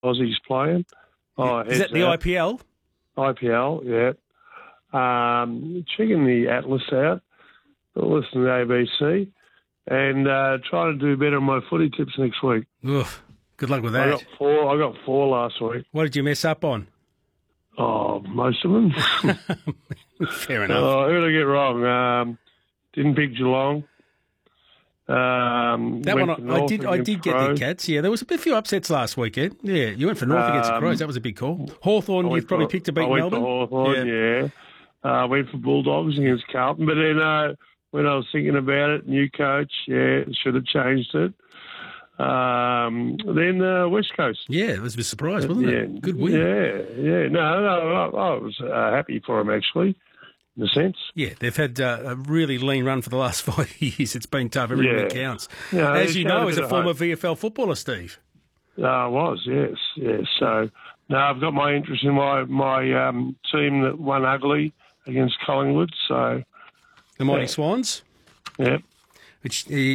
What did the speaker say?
Aussies playing. Is that the IPL? IPL, yeah. Checking the Atlas out, listening to ABC, and trying to do better on my footy tips next week. Oof, good luck with that. I got four last week. What did you mess up on? Oh, most of them. Fair enough. Who did I get wrong? Didn't pick Geelong. That one I did get the Cats. Yeah, there was a few upsets last weekend. Yeah, you went for North against the Crows. That was a big call. Hawthorn, you've probably picked to beat Melbourne. I went for Hawthorn, yeah. Went for Bulldogs against Carlton. But then when I was thinking about it, new coach, should have changed it. Then West Coast. Yeah, it was a surprise, wasn't it? Good win. Yeah. No, I was happy for them, actually. In a sense. Yeah, they've had a really lean run for the last 5 years. It's been tough. Every win counts. Yeah, as you know, as a former VFL footballer, Steve. I was, yes. So, I've got my interest in my team that won ugly against Collingwood. So, the Mighty Swans? Yep. Which